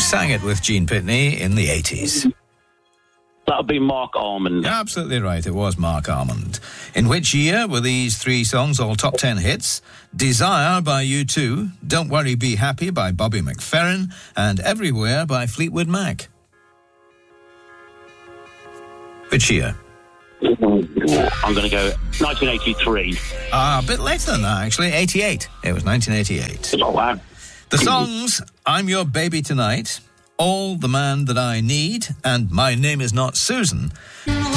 sang it with Gene Pitney in the 80s? That would be Mark Almond. Absolutely right, it was Mark Almond. In which year were these three songs all top 10 hits? Desire by U2, Don't Worry Be Happy by Bobby McFerrin, and Everywhere by Fleetwood Mac. Which year? I'm going to go 1983. A bit later than that, actually. 88. It was 1988. Oh, wow. The songs I'm Your Baby Tonight, All the Man That I Need, and My Name Is Not Susan